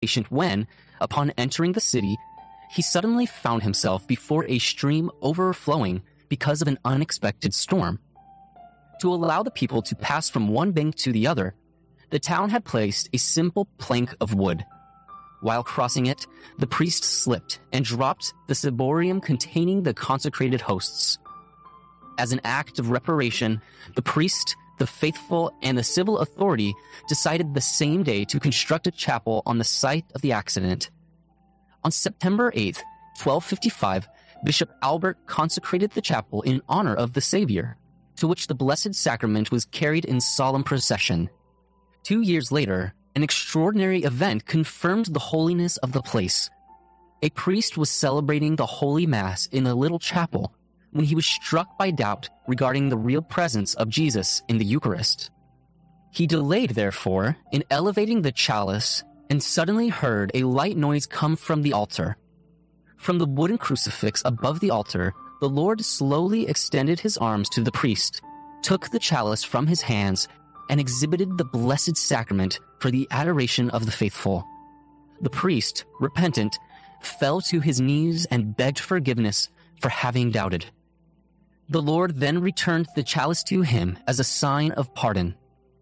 impatient when, upon entering the city, he suddenly found himself before a stream overflowing because of an unexpected storm. To allow the people to pass from one bank to the other, the town had placed a simple plank of wood. While crossing it, the priest slipped and dropped the ciborium containing the consecrated hosts. As an act of reparation, the priest, the faithful, and the civil authority decided the same day to construct a chapel on the site of the accident. On September 8th, 1255, Bishop Albert consecrated the chapel in honor of the Savior, to which the Blessed Sacrament was carried in solemn procession. 2 years later, an extraordinary event confirmed the holiness of the place. A priest was celebrating the Holy Mass in the little chapel when he was struck by doubt regarding the real presence of Jesus in the Eucharist. He delayed, therefore, in elevating the chalice and suddenly heard a light noise come from the altar. From the wooden crucifix above the altar, the Lord slowly extended his arms to the priest, took the chalice from his hands, and exhibited the Blessed Sacrament for the adoration of the faithful. The priest, repentant, fell to his knees and begged forgiveness for having doubted. The Lord then returned the chalice to him as a sign of pardon.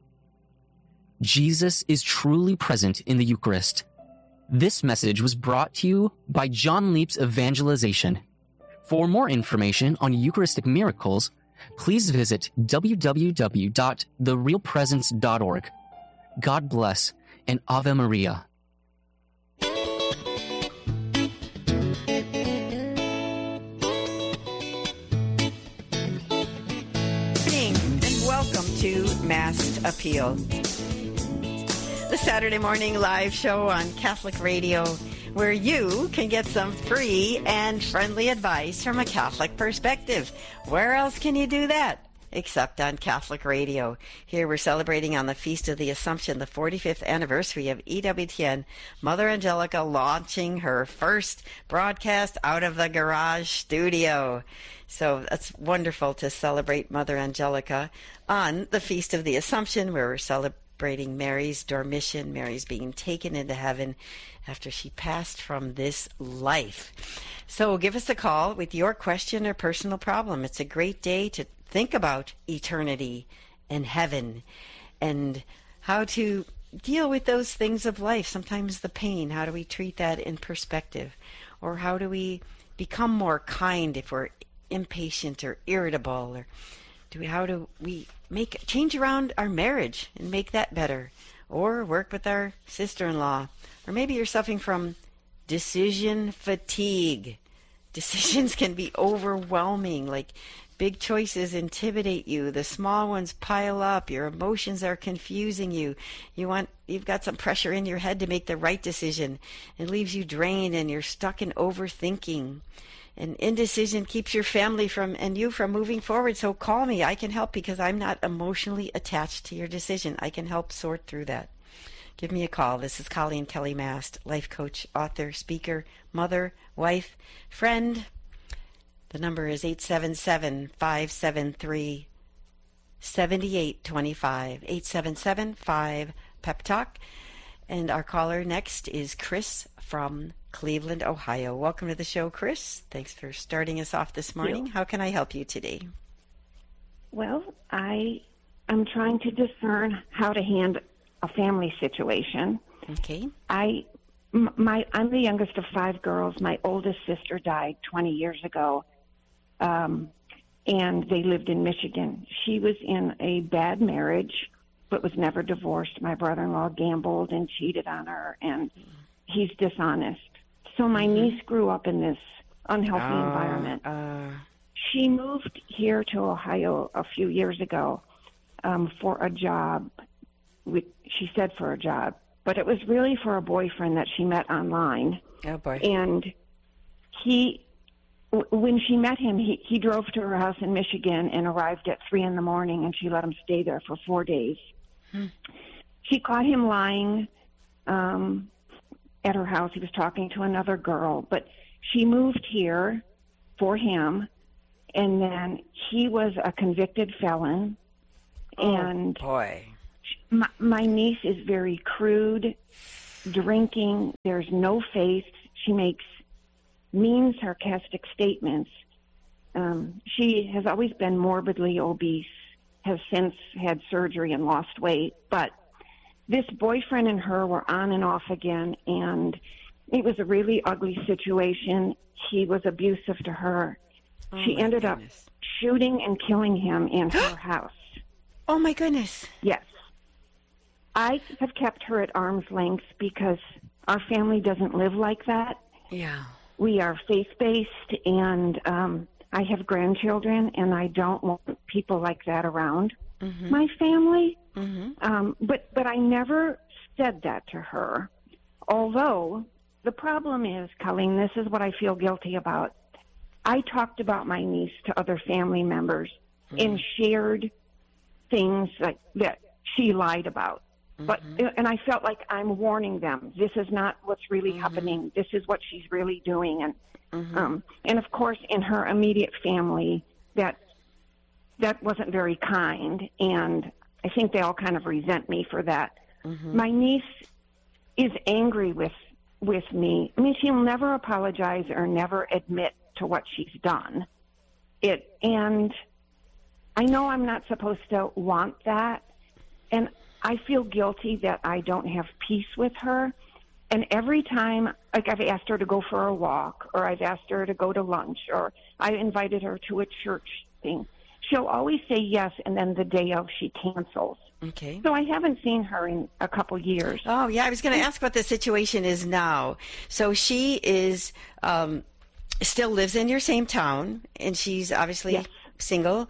Jesus is truly present in the Eucharist. This message was brought to you by John Leap's Evangelization. For more information on Eucharistic miracles, please visit www.therealpresence.org. God bless and Ave Maria. Welcome to Masked Appeal, the Saturday morning live show on Catholic Radio, where you can get some free and friendly advice from a Catholic perspective. Where else can you do that except on Catholic Radio? Here we're celebrating on the Feast of the Assumption, the 45th anniversary of EWTN, Mother Angelica launching her first broadcast out of the garage studio. So that's wonderful to celebrate Mother Angelica on the Feast of the Assumption, where we're celebrating Mary's dormition, Mary's being taken into heaven after she passed from this life. So give us a call with your question or personal problem. It's a great day to think about eternity and heaven and how to deal with those things of life. Sometimes the pain, how do we treat that in perspective? Or how do we become more kind if we're impatient or irritable? Or how do we change around our marriage and make that better? Or work with our sister-in-law? Or maybe you're suffering from decision fatigue. Decisions can be overwhelming, like big choices intimidate you. The small ones pile up. Your emotions are confusing you. You've got some pressure in your head to make the right decision. It leaves you drained and you're stuck in overthinking. And indecision keeps your family and you from moving forward. So call me. I can help because I'm not emotionally attached to your decision. I can help sort through that. Give me a call. This is Colleen Kelly Mast, life coach, author, speaker, mother, wife, friend. The number is 877-573-7825. 877-5-PEP-TALK. And our caller next is Chris from Cleveland, Ohio. Welcome to the show, Chris. Thanks for starting us off this morning. How can I help you today? Well, I am trying to discern how to handle a family situation. Okay. I'm the youngest of 5 girls. My oldest sister died 20 years ago, and they lived in Michigan. She was in a bad marriage, but was never divorced. My brother-in-law gambled and cheated on her, and he's dishonest. So my niece grew up in this unhealthy environment. She moved here to Ohio a few years ago for a job. She said for a job, but it was really for a boyfriend that she met online. Oh, boy. And when she met him, he drove to her house in Michigan and arrived at 3 a.m, and she let him stay there for 4 days. She caught him lying at her house. He was talking to another girl, but she moved here for him, and then he was a convicted felon. And boy. My niece is very crude, drinking. There's no faith. She makes mean, sarcastic statements. She has always been morbidly obese, has since had surgery and lost weight. But this boyfriend and her were on and off again, and it was a really ugly situation. He was abusive to her. She ended up shooting and killing him in her house. Oh, my goodness. Yes. I have kept her at arm's length because our family doesn't live like that. Yeah. We are faith-based, and I have grandchildren, and I don't want people like that around my family. But I never said that to her. Although the problem is, Colleen, this is what I feel guilty about. I talked about my niece to other family members and shared things like that she lied about. But and I felt like I'm warning them. This is not what's really happening. This is what she's really doing. And of course, in her immediate family, that wasn't very kind. And I think they all kind of resent me for that. My niece is angry with me. I mean, she'll never apologize or never admit to what she's done. And I know I'm not supposed to want that. And I feel guilty that I don't have peace with her. And every time, like I've asked her to go for a walk, or I've asked her to go to lunch, or I invited her to a church thing, she'll always say yes, and then the day of, she cancels. Okay. So I haven't seen her in a couple years. Oh, yeah. I was going to ask what the situation is now. So she is still lives in your same town, and she's obviously single,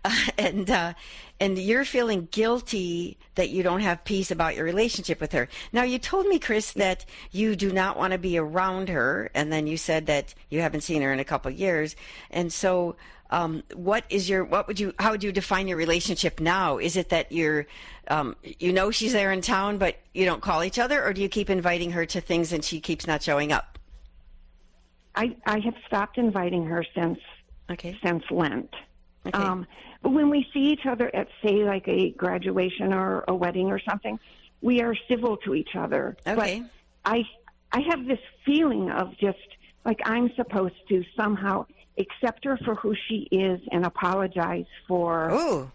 and you're feeling guilty that you don't have peace about your relationship with her. Now, you told me, Chris, that you do not want to be around her, and then you said that you haven't seen her in a couple of years. And so how would you define your relationship now? Is it that you're, she's there in town, but you don't call each other, or do you keep inviting her to things and she keeps not showing up? I have stopped inviting her since Lent. Okay. But when we see each other at, say, like a graduation or a wedding or something, we are civil to each other. Okay. But I have this feeling of just like I'm supposed to somehow accept her for who she is and apologize for.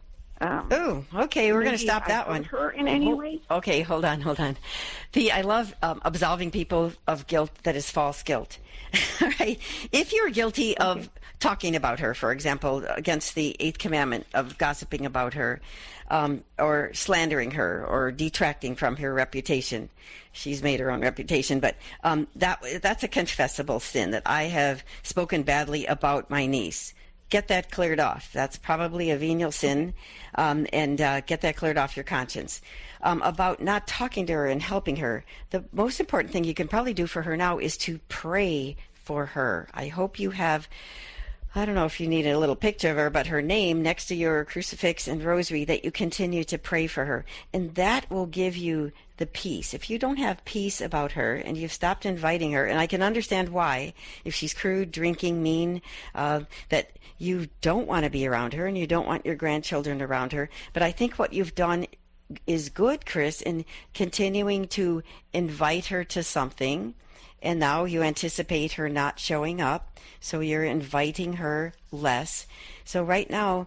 Okay. We're going to stop that one. Her in any way? Okay, hold on. I love absolving people of guilt that is false guilt. All right. If you're guilty of talking about her, for example, against the 8th commandment of gossiping about her, or slandering her, or detracting from her reputation, she's made her own reputation, but that's a confessable sin, that I have spoken badly about my niece. Get that cleared off. That's probably a venial sin, and get that cleared off your conscience. About not talking to her and helping her, the most important thing you can probably do for her now is to pray for her. I hope you have, I don't know if you need a little picture of her, but her name next to your crucifix and rosary, that you continue to pray for her. And that will give you the peace. If you don't have peace about her and you've stopped inviting her, and I can understand why, if she's crude, drinking, mean, that you don't want to be around her and you don't want your grandchildren around her. But I think what you've done is good, Chris, in continuing to invite her to something. And now you anticipate her not showing up, so you're inviting her less. So right now,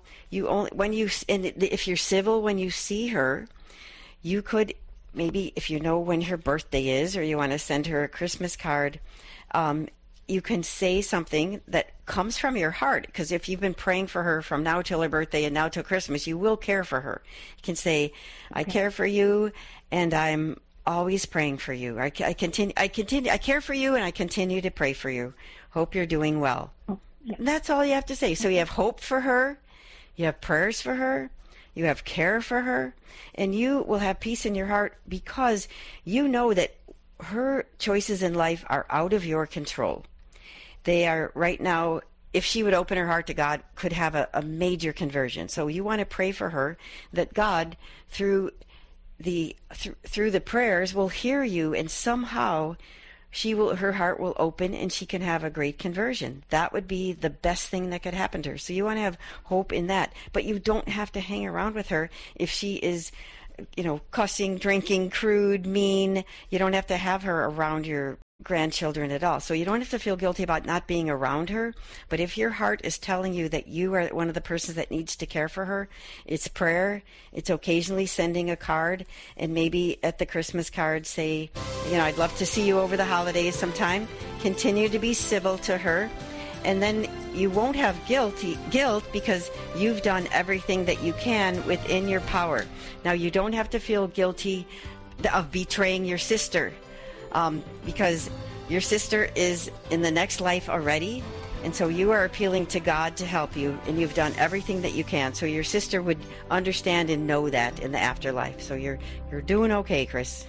if you're civil when you see her, you could maybe, if you know when her birthday is, or you want to send her a Christmas card, you can say something that comes from your heart. Because if you've been praying for her from now till her birthday and now till Christmas, you will care for her. You can say, I care for you, and I'm always praying for you. I care for you, and I continue to pray for you. Hope you're doing well. That's all you have to say. So you have hope for her, you have prayers for her, you have care for her, and you will have peace in your heart because you know that her choices in life are out of your control. They are right now, if she would open her heart to God, could have a major conversion. So you want to pray for her that God, through the prayers, will hear you, and somehow her heart will open and she can have a great conversion. That would be the best thing that could happen to her. So you want to have hope in that, but you don't have to hang around with her if she is cussing, drinking, crude, mean. You don't have to have her around your grandchildren at all. So you don't have to feel guilty about not being around her. But if your heart is telling you that you are one of the persons that needs to care for her, it's prayer, it's occasionally sending a card, and maybe at the Christmas card say, I'd love to see you over the holidays sometime. Continue to be civil to her. And then you won't have guilt because you've done everything that you can within your power. Now, you don't have to feel guilty of betraying your sister, because your sister is in the next life already, and so you are appealing to God to help you, and you've done everything that you can. So your sister would understand and know that in the afterlife. So you're doing okay, Chris.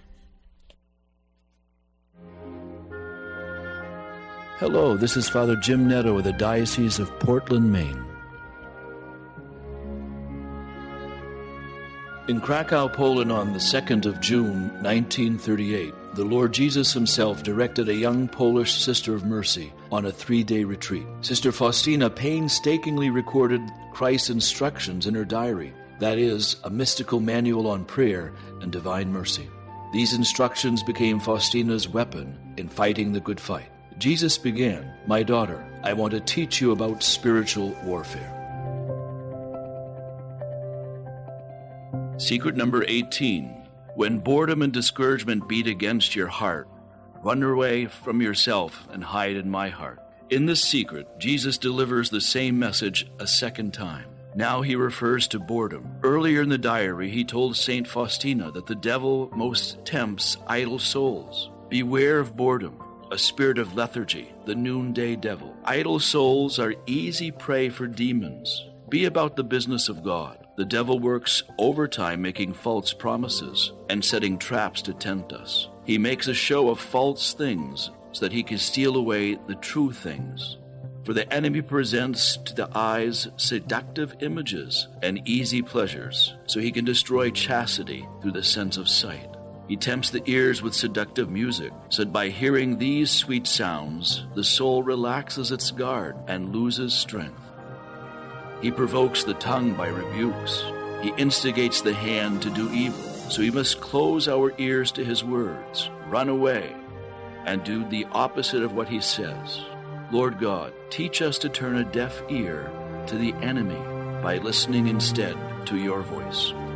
Hello, this is Father Jim Netto of the Diocese of Portland, Maine. In Krakow, Poland on the 2nd of June, 1938, the Lord Jesus himself directed a young Polish Sister of Mercy on a 3-day retreat. Sister Faustina painstakingly recorded Christ's instructions in her diary, that is, a mystical manual on prayer and divine mercy. These instructions became Faustina's weapon in fighting the good fight. Jesus began, "My daughter, I want to teach you about spiritual warfare." Secret number 18. When boredom and discouragement beat against your heart, run away from yourself and hide in my heart. In this secret, Jesus delivers the same message a second time. Now he refers to boredom. Earlier in the diary, he told Saint Faustina that the devil most tempts idle souls. Beware of boredom, a spirit of lethargy, the noonday devil. Idle souls are easy prey for demons. Be about the business of God. The devil works overtime making false promises and setting traps to tempt us. He makes a show of false things so that he can steal away the true things. For the enemy presents to the eyes seductive images and easy pleasures, so he can destroy chastity through the sense of sight. He tempts the ears with seductive music, so that by hearing these sweet sounds, the soul relaxes its guard and loses strength. He provokes the tongue by rebukes. He instigates the hand to do evil, so we must close our ears to his words, run away, and do the opposite of what he says. Lord God, teach us to turn a deaf ear to the enemy by listening instead to your voice.